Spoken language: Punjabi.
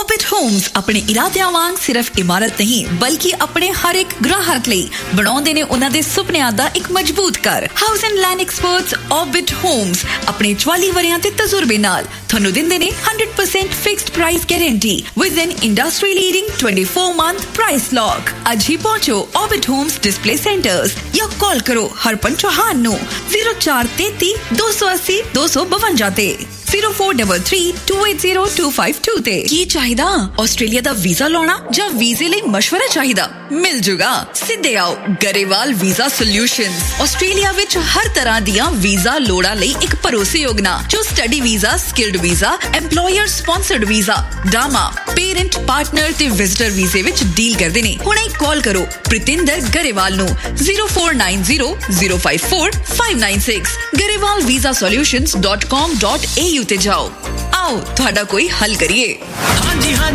ऑर्बिट होम्स अपने इरादियां वांग सिर्फ इमारत नहीं बल्कि अपने हर एक ग्राहक ਲਈ ਬਣਾਉਂਦੇ ਨੇ ਉਹਨਾਂ ਦੇ ਸੁਪਨਿਆਂ ਦਾ ਇੱਕ ਮਜ਼ਬੂਤ ਘਰ। House and land experts orbit homes ਆਪਣੇ 44 ਵਰਿਆਂ ਦੇ ਤਜਰਬੇ ਨਾਲ ਤੁਹਾਨੂੰ ਦਿੰਦੇ ਨੇ 100% fixed price guarantee with N industry leading 24-month price lock. ਅੱਜ ਹੀ ਪਹੁੰਚੋ ऑर्बिट ਹੋਮਸ ਡਿਸਪਲੇ ਸੈਂਟਰਸ ਜਾਂ ਕਾਲ ਕਰੋ ਹਰਪਨ ਚੌਹਾਨ ਨੂੰ 0433 280 252 ਤੇ 0433280252 ਤੇ। ਕੀ ਚਾਹੀਦਾ? ਆਸਟ੍ਰੇਲੀਆ ਦਾ ਵੀਜ਼ਾ ਲਾਉਣਾ ਜਾਂ ਵੀਜ਼ੇ ਲਈ ਮਸ਼ਵਰਾ ਚਾਹੀਦਾ? ਮਿਲ ਜੂਗਾ। ਸਿੱਧੇ ਆਓ ਗਰੇਵਾਲ ਵੀਜ਼ਾ ਸੋਲਿਊਸ਼ਨਸ। ਆਸਟ੍ਰੇਲੀਆ ਵਿੱਚ ਹਰ ਤਰ੍ਹਾਂ ਦੀਆਂ ਵੀਜ਼ਾ ਲੋੜਾਂ ਲਈ ਇੱਕ ਭਰੋਸੇਯੋਗ ਨਾਂ ਜੋ study visa, skilled visa, EMPLOYER sponsored visa, ਡਾਮਾ, parent, partner ਤੇ ਵਿਜ਼ਟਰ ਵੀਜ਼ੇ ਵਿੱਚ ਡੀਲ ਕਰਦੇ ਨੇ। ਹੁਣੇ ਕਾਲ ਕਰੋ ਪ੍ਰਿਤਿੰਦਰ ਗਰੇਵਾਲ ਨੂੰ 0490054596 garevalvisasolutions.com.au ਤੇ ਜਾਓ। ਆਓ ਤੁਹਾਡਾ ਕੋਈ ਹੱਲ ਕਰੀਏ।